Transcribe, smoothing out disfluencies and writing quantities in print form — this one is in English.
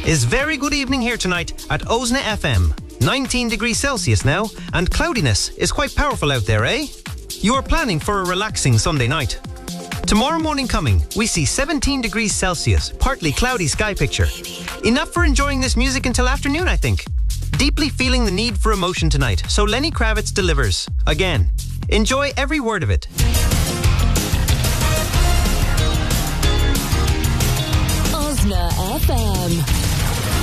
is very good evening here tonight at Osna FM. 19 degrees Celsius now, and cloudiness is quite powerful out there, eh? You are planning for a relaxing Sunday night. Tomorrow morning coming, we see 17 degrees Celsius, partly cloudy sky picture. Enough for enjoying this music until afternoon, I think. Deeply feeling the need for emotion tonight, so Lenny Kravitz delivers. Again. Enjoy every word of it. Osna FM.